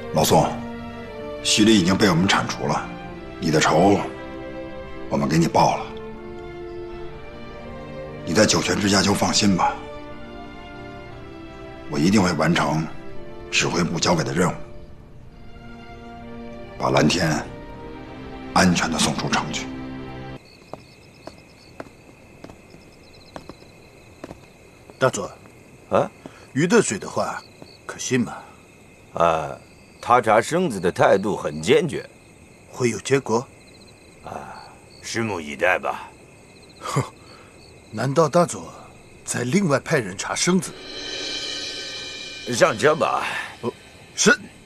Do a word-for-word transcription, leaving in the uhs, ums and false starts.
老宋，徐丽已经被我们铲除了，你的仇我们给你报了。你在九泉之家就放心吧，我一定会完成指挥部交给的任务，把蓝天安全的送出城去。 大佐， 啊， 于德水的话可信吗？ 啊，他查生子的态度很坚决， 会有结果？ 啊，拭目以待吧。 哼，难道大佐再另外派人查生子？ 上车吧。 哦，是。